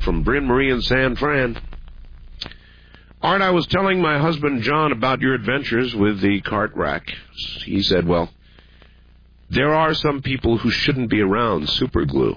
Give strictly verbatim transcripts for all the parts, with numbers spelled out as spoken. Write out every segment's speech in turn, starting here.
from Bryn Mawr and San Fran. Art, I was telling my husband John about your adventures with the cart rack. He said, well, there are some people who shouldn't be around superglue.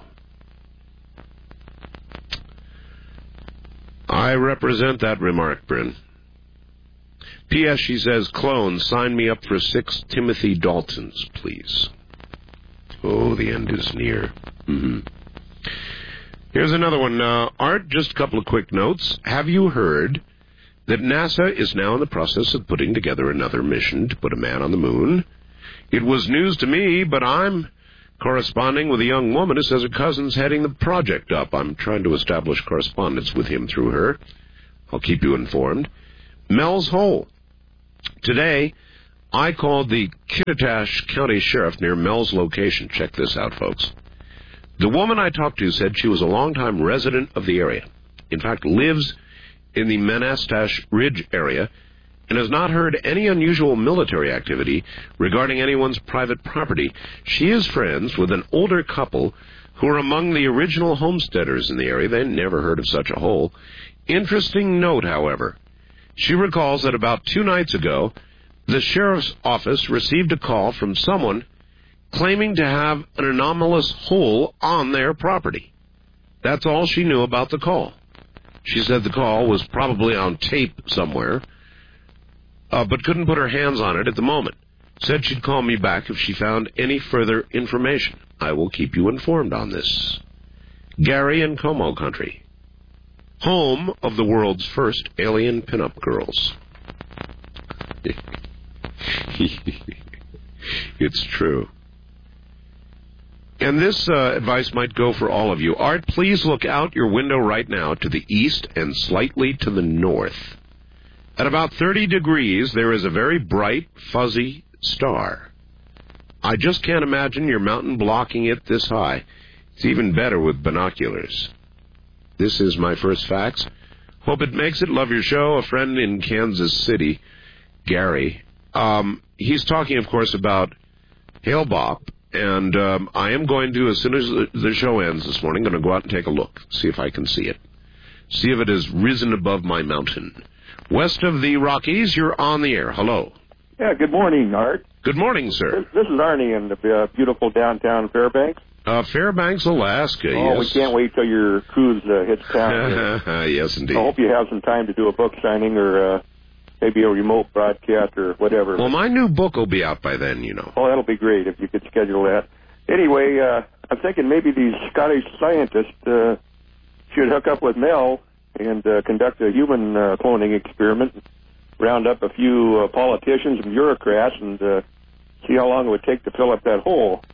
I represent that remark, Bryn. P S. She says, clone, sign me up for six Timothy Daltons, please. Oh, the end is near. Mm-hmm. Here's another one. Uh, Art, just a couple of quick notes. Have you heard that NASA is now in the process of putting together another mission to put a man on the moon? It was news to me, but I'm corresponding with a young woman who says her cousin's heading the project up. I'm trying to establish correspondence with him through her. I'll keep you informed. Mel's Hole. Today, I called the Kittitas County Sheriff near Mel's location. Check this out, folks. The woman I talked to said she was a longtime resident of the area. In fact, lives in the Manastash Ridge area and has not heard any unusual military activity regarding anyone's private property. She is friends with an older couple who are among the original homesteaders in the area. They never heard of such a hole. Interesting note, however. She recalls that about two nights ago, the sheriff's office received a call from someone claiming to have an anomalous hole on their property. That's all she knew about the call. She said the call was probably on tape somewhere, uh, but couldn't put her hands on it at the moment. Said she'd call me back if she found any further information. I will keep you informed on this. Gary in Como Country, home of the world's first alien pinup girls. It's true. And this uh, advice might go for all of you. Art, please look out your window right now to the east and slightly to the north. At about thirty degrees, there is a very bright, fuzzy star. I just can't imagine your mountain blocking it this high. It's even better with binoculars. This is my first fax. Hope it makes it. Love your show. A friend in Kansas City, Gary. Um, he's talking, of course, about Hale Bopp. And um, I am going to, as soon as the show ends this morning, going to go out and take a look, see if I can see it. See if it has risen above my mountain. West of the Rockies, you're on the air. Hello. Yeah, good morning, Art. Good morning, sir. This, this is Arnie in the uh, beautiful downtown Fairbanks. Uh, Fairbanks, Alaska, oh, yes. Oh, we can't wait till your cruise uh, hits town. Yes, indeed. I hope you have some time to do a book signing or uh, maybe a remote broadcast or whatever. Well, my new book will be out by then, you know. Oh, that'll be great if you could schedule that. Anyway, uh, I'm thinking maybe these Scottish scientists uh, should hook up with Mel and uh, conduct a human uh, cloning experiment, round up a few uh, politicians and bureaucrats, and uh, see how long it would take to fill up that hole.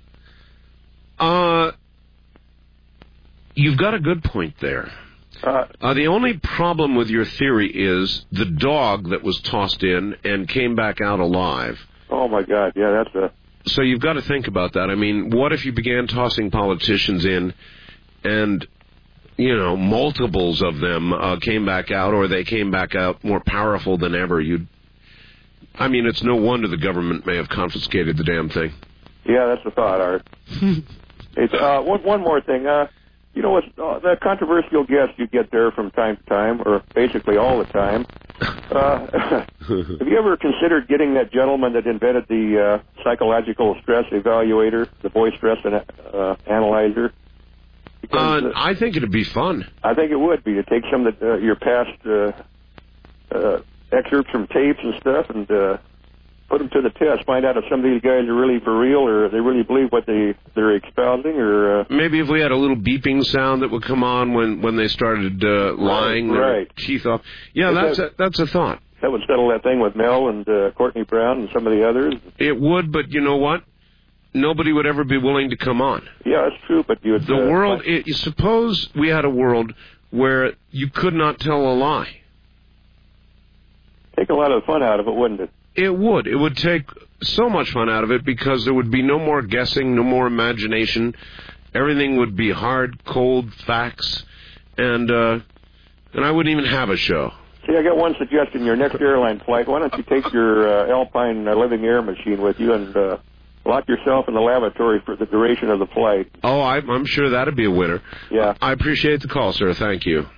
Uh, you've got a good point there. Uh, uh, the only problem with your theory is the dog that was tossed in and came back out alive. Oh, my God. Yeah, that's a... So you've got to think about that. I mean, what if you began tossing politicians in and, you know, multiples of them uh, came back out, or they came back out more powerful than ever? You'd... I mean, it's no wonder the government may have confiscated the damn thing. Yeah, that's the thought, Art. it's, uh, one, one more thing. Uh, you know, what's, uh, the controversial guest you get there from time to time, or basically all the time. Uh, have you ever considered getting that gentleman that invented the uh, psychological stress evaluator, the voice stress uh, analyzer? Because, uh, I think it'd be fun. I think it would be to take some of the, uh, your past uh, uh, excerpts from tapes and stuff and uh, put them to the test. Find out if some of these guys are really for real or they really believe what they, they're expounding. Or uh, maybe if we had a little beeping sound that would come on when, when they started uh, lying right, their right. teeth off. Yeah, that's that, a, that's a thought. That would settle that thing with Mel and uh, Courtney Brown and some of the others. It would, but you know what? Nobody would ever be willing to come on. Yeah, that's true, but you would... The uh, world... It, suppose we had a world where you could not tell a lie. Take a lot of the fun out of it, wouldn't it? It would. It would take so much fun out of it because there would be no more guessing, no more imagination. Everything would be hard, cold facts, and uh, and I wouldn't even have a show. See, I got one suggestion. Your next airline flight, why don't you take your uh, Alpine uh, living air machine with you and uh, lock yourself in the lavatory for the duration of the flight. Oh, I, I'm sure that'd be a winner. Yeah. I appreciate the call, sir. Thank you.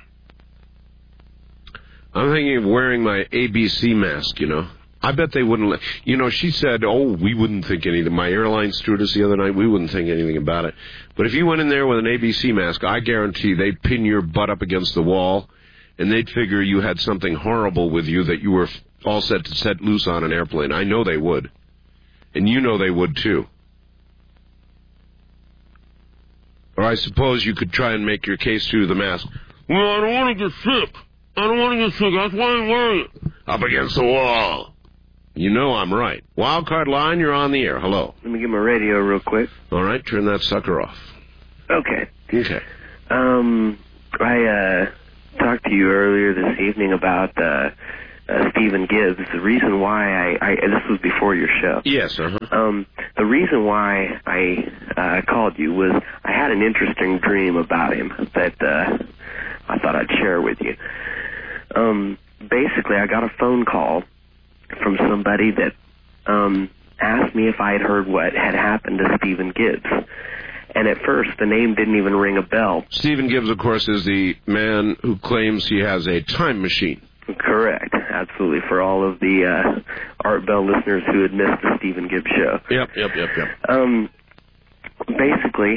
I'm thinking of wearing my A B C mask, you know. I bet they wouldn't let... You know, she said, oh, we wouldn't think anything. My airline stewardess the other night, we wouldn't think anything about it. But if you went in there with an A B C mask, I guarantee they'd pin your butt up against the wall, and they'd figure you had something horrible with you that you were all set to set loose on an airplane. I know they would. And you know they would, too. Or I suppose you could try and make your case through the mask. Well, I don't want to get sick. I don't want to get sick. That's why I'm wearing it. Up against the wall. You know I'm right. Wildcard line, you're on the air. Hello. Let me get my radio real quick. All right, turn that sucker off. Okay. Okay. Um, I uh, talked to you earlier this evening about uh, uh, Stephen Gibbs. The reason why I, I this was before your show. Yes. Uh huh. Um, the reason why I uh, called you was I had an interesting dream about him that uh, I thought I'd share with you. Um, basically, I got a phone call from somebody that um, asked me if I had heard what had happened to Stephen Gibbs. And at first, the name didn't even ring a bell. Stephen Gibbs, of course, is the man who claims he has a time machine. Correct. Absolutely. For all of the uh, Art Bell listeners who had missed the Stephen Gibbs show. Yep, yep, yep, yep. Um, basically,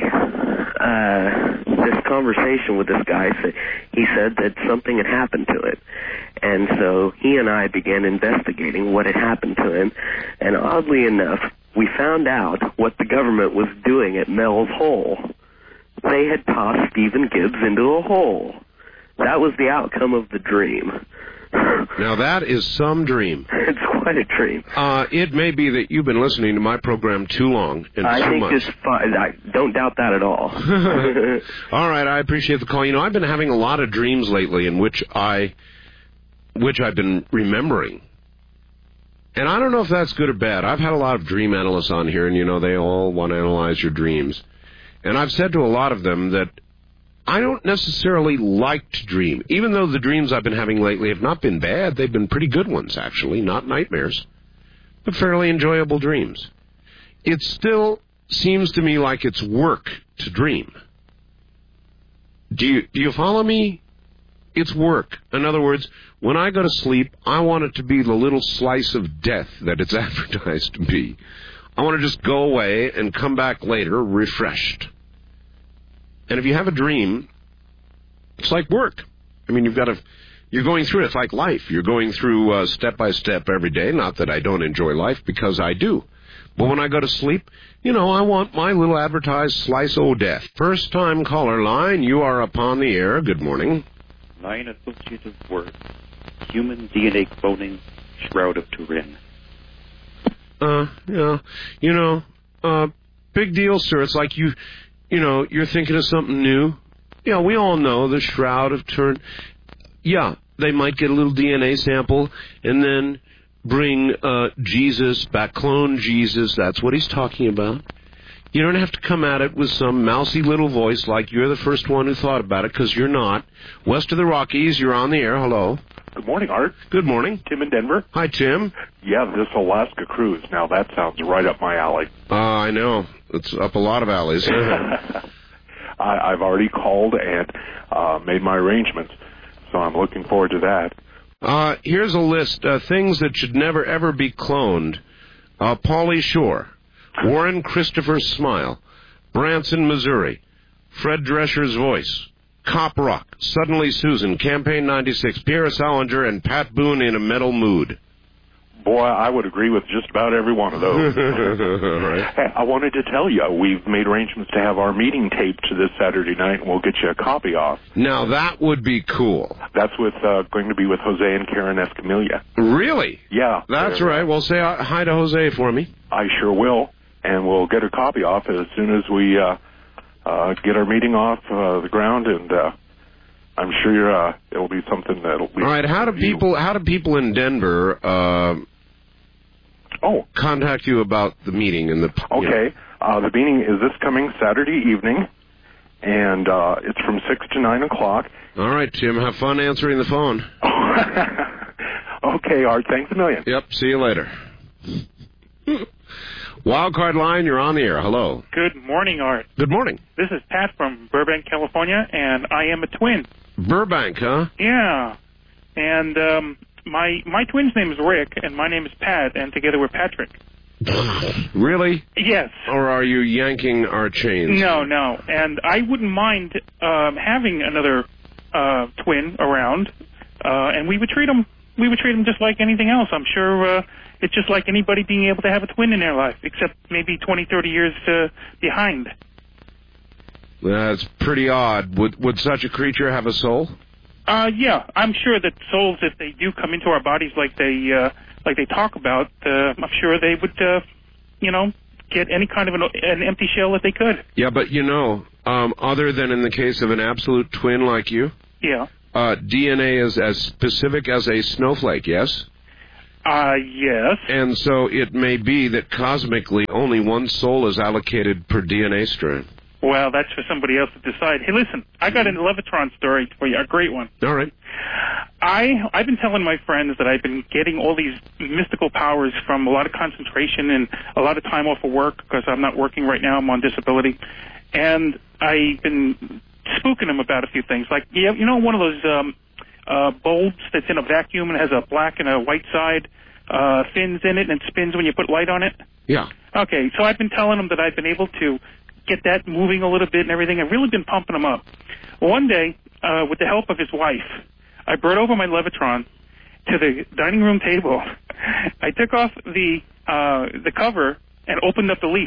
uh, this conversation with this guy, he said that something had happened to it. And so he and I began investigating what had happened to him. And oddly enough, we found out what the government was doing at Mel's Hole. They had tossed Stephen Gibbs into a hole. That was the outcome of the dream. Now, that is some dream. It's quite a dream. Uh, it may be that you've been listening to my program too long and I too think much. it's fine. I don't doubt that at all. All right, I appreciate the call. You know, I've been having a lot of dreams lately in which I, which I've been remembering. And I don't know if that's good or bad. I've had a lot of dream analysts on here, and, you know, they all want to analyze your dreams. And I've said to a lot of them that I don't necessarily like to dream, even though the dreams I've been having lately have not been bad. They've been pretty good ones, actually, not nightmares, but fairly enjoyable dreams. It still seems to me like it's work to dream. Do you, do you follow me? It's work. In other words, when I go to sleep, I want it to be the little slice of death that it's advertised to be. I want to just go away and come back later refreshed. And if you have a dream, it's like work. I mean, you've got to, you're going through it. It's like life. You're going through uh, step by step every day. Not that I don't enjoy life, because I do. But when I go to sleep, you know, I want my little advertised slice of death. First time caller line, you are upon the air. Good morning. Nine associative words. Human D N A cloning, Shroud of Turin. Uh, yeah. You know, uh, big deal, sir. It's like you, you know, you're thinking of something new. Yeah, we all know the Shroud of Turin. Yeah, they might get a little D N A sample and then bring uh, Jesus back, clone Jesus. That's what he's talking about. You don't have to come at it with some mousy little voice like you're the first one who thought about it, because you're not. West of the Rockies, you're on the air. Hello. Good morning, Art. Good morning. Tim in Denver. Hi, Tim. Yeah, this Alaska cruise. Now, that sounds right up my alley. Uh, I know. It's up a lot of alleys. I, I've already called and uh, made my arrangements, so I'm looking forward to that. Uh, here's a list. Uh, things that should never, ever be cloned. Uh, Pauly Shore. Warren Christopher's smile. Branson, Missouri. Fred Drescher's voice. Cop Rock. Suddenly Susan. Campaign ninety-six. Pierre Salinger and Pat Boone in a metal mood. Boy, I would agree with just about every one of those. Right. Hey, I wanted to tell you, we've made arrangements to have our meeting taped this Saturday night, and we'll get you a copy off. Now, that would be cool. That's with uh, going to be with Jose and Karen Escamilla. Really? Yeah. That's right. Well, say hi to Jose for me. I sure will, and we'll get a copy off as soon as we uh, uh, get our meeting off uh, the ground, and uh, I'm sure uh, it'll be something that'll be... All right, how do people, how do people in Denver... Uh, Oh, contact you about the meeting and the. Okay, uh, the meeting is this coming Saturday evening, and uh, it's from six to nine o'clock. All right, Tim. Have fun answering the phone. Okay, Art. Thanks a million. Yep. See you later. Wildcard line, you're on the air. Hello. Good morning, Art. Good morning. This is Pat from Burbank, California, and I am a twin. Burbank, huh? Yeah. And um, my my twin's name is Rick, and my name is Pat, and together we're Patrick. Really? Yes. Or are you yanking our chains? No, no. And I wouldn't mind um, having another uh, twin around, uh, and we would treat them we would treat them just like anything else. I'm sure uh, it's just like anybody being able to have a twin in their life, except maybe twenty, thirty years uh, behind. That's pretty odd. Would would such a creature have a soul? Uh, yeah, I'm sure that souls, if they do come into our bodies like they uh, like they talk about, uh, I'm sure they would, uh, you know, get any kind of an, an empty shell that they could. Yeah, but you know, um, other than in the case of an absolute twin like you, yeah, uh, D N A is as specific as a snowflake. Yes. Uh, yes. And so it may be that cosmically only one soul is allocated per D N A strand. Well, that's for somebody else to decide. Hey, listen, I got a Levitron story for you, a great one. All right. I, I've been telling my friends that I've been getting all these mystical powers from a lot of concentration and a lot of time off of work because I'm not working right now. I'm on disability. And I've been spooking them about a few things. Like, you know, one of those um, uh, bulbs that's in a vacuum and has a black and a white side, uh, fins in it, and it spins when you put light on it? Yeah. Okay, so I've been telling them that I've been able to get that moving a little bit and everything. I've really been pumping him up. One day, uh, with the help of his wife, I brought over my Levitron to the dining room table. I took off the uh, the cover and opened up the leaf.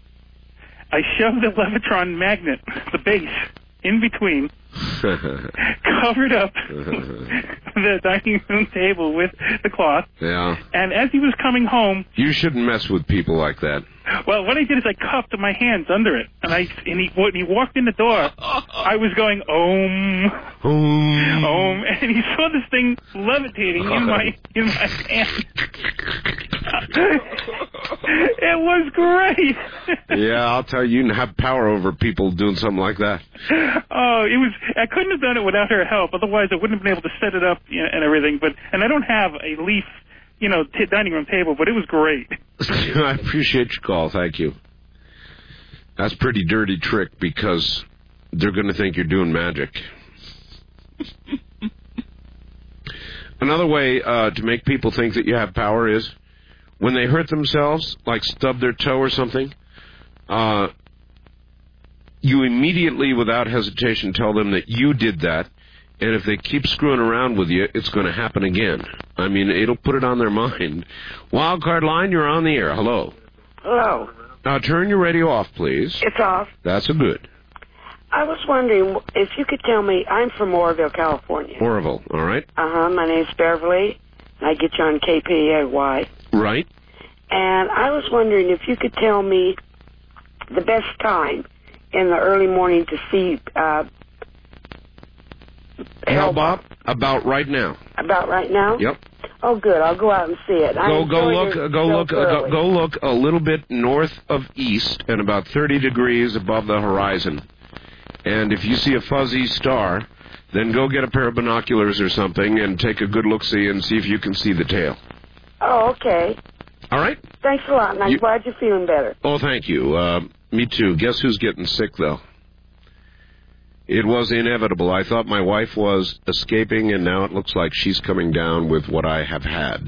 I shoved the Levitron magnet, the base, in between, covered up the dining room table with the cloth. Yeah. And as he was coming home... You shouldn't mess with people like that. Well, what I did is I cupped my hands under it, and I and he when he walked in the door, I was going Om, Om, Om, and he saw this thing levitating in my in my hand. It was great. Yeah, I'll tell you, you can have power over people doing something like that. Oh, it was. I couldn't have done it without her help. Otherwise, I wouldn't have been able to set it up and everything. But and I don't have a leaf, you know, t- dining room table, but it was great. I appreciate your call. Thank you. That's a pretty dirty trick because they're going to think you're doing magic. Another way uh, to make people think that you have power is when they hurt themselves, like stub their toe or something, uh, you immediately, without hesitation, tell them that you did that. And if they keep screwing around with you, it's going to happen again. I mean, it'll put it on their mind. Wildcard line, you're on the air. Hello. Hello. Now, turn your radio off, please. It's off. That's a good. I was wondering if you could tell me, I'm from Oroville, California. Oroville, all right. Uh-huh, my name's Beverly, and I get you on K P A Y. Right. And I was wondering if you could tell me the best time in the early morning to see... Uh, Hellbop, about right now. About right now? Yep. Oh, good. I'll go out and see it. Go, go look, go look, go, go look a little bit north of east and about thirty degrees above the horizon. And if you see a fuzzy star, then go get a pair of binoculars or something and take a good look-see and see if you can see the tail. Oh, okay. All right. Thanks a lot, and I'm you, glad you're feeling better. Oh, thank you. Uh, me too. Guess who's getting sick, though? It was inevitable. I thought my wife was escaping, and now it looks like she's coming down with what I have had.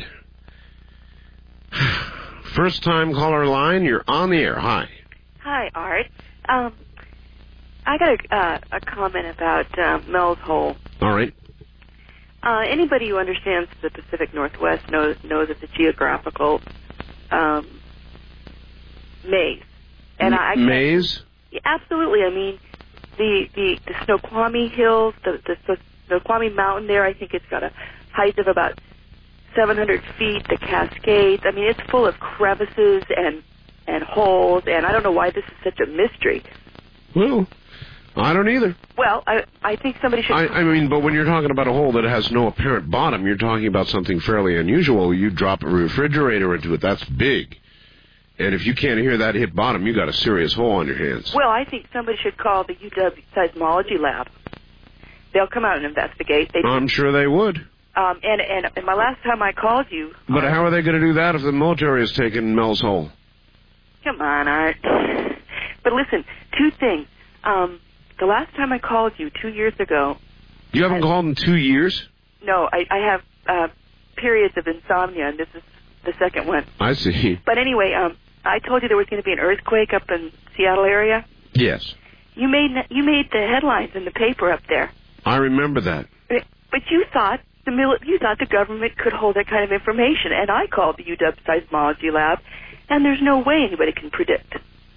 First time caller line, you're on the air. Hi. Hi, Art. Um, I got a, uh, a comment about uh, Mel's Hole. All right. Uh, anybody who understands the Pacific Northwest knows knows it's a geographical um, maze. And M- I maze? Yeah, absolutely. I mean, the the, the Snoqualmie Hills, the, the Snoqualmie Mountain there, I think it's got a height of about seven hundred feet. The Cascades. I mean, it's full of crevices and and holes, and I don't know why this is such a mystery. Well, I don't either. Well, I I think somebody should... I, I mean, but when you're talking about a hole that has no apparent bottom, you're talking about something fairly unusual. You drop a refrigerator into it, that's big. And if you can't hear that hit bottom, you got a serious hole on your hands. Well, I think somebody should call the U W Seismology Lab. They'll come out and investigate. They I'm sure they would. Um, and, and, and my last time I called you... But uh, how are they going to do that if the military has taken Mel's Hole? Come on, Art. But listen, two things. Um, the last time I called you, two years ago... You haven't I, called in two years? No, I, I have uh, periods of insomnia, and this is the second one. I see. But anyway, um, I told you there was going to be an earthquake up in Seattle area. Yes. You made you made the headlines in the paper up there. I remember that. But you thought the mil- you thought the government could hold that kind of information, and I called the U W Seismology Lab, and there's no way anybody can predict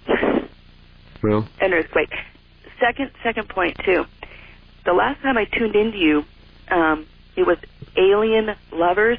well. an earthquake. Second, second point too. The last time I tuned into you, um, it was Alien Lovers.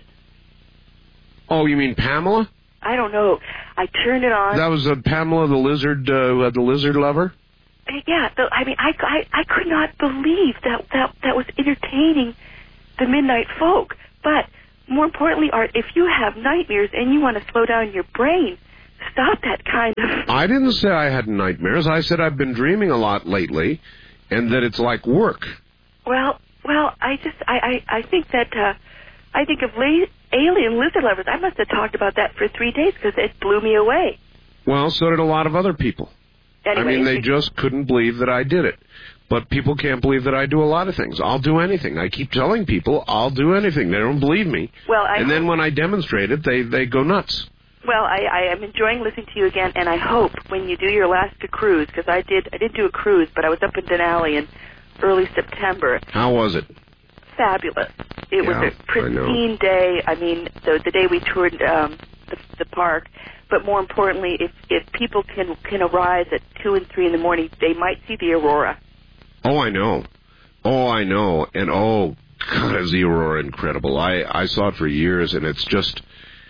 Oh, you mean Pamela? I don't know. I turned it on. That was uh, Pamela, the lizard, uh, the lizard lover. Yeah, the, I mean, I, I, I could not believe that, that that was entertaining the midnight folk. But more importantly, Art, if you have nightmares and you want to slow down your brain, stop that kind of... I didn't say I had nightmares. I said I've been dreaming a lot lately, and that it's like work. Well, well, I just, I, I, I think that, uh, I think of la- Alien Lizard Lovers, I must have talked about that for three days because it blew me away. Well, so did a lot of other people. Anyway, I mean, they just couldn't believe that I did it. But people can't believe that I do a lot of things. I'll do anything. I keep telling people I'll do anything. They don't believe me. Well, I and then when I demonstrate it, they, they go nuts. Well, I, I am enjoying listening to you again, and I hope when you do your Alaska cruise, because I did I did do a cruise, but I was up in Denali in early September. How was it? Fabulous. It yeah, was a pristine day. I mean, the, the day we toured um, the, the park. But more importantly, if if people can can arise at two and three in the morning, they might see the aurora. Oh, I know. Oh, I know. And oh, God, is the aurora incredible? I I saw it for years, and it's just,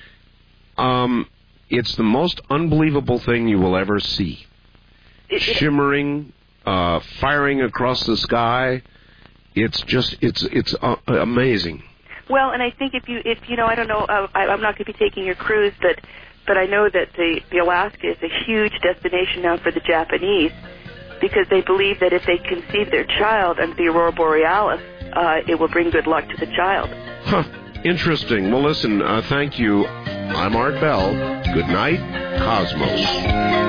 um, it's the most unbelievable thing you will ever see. It, it, Shimmering, uh, firing across the sky. It's just it's it's uh, amazing. Well, and I think if you if you know, I don't know, uh, I, I'm not going to be taking your cruise, but. But I know that the, the Alaska is a huge destination now for the Japanese because they believe that if they conceive their child under the Aurora Borealis, uh, it will bring good luck to the child. Huh. Interesting. Well, listen, uh, thank you. I'm Art Bell. Good night, Cosmos.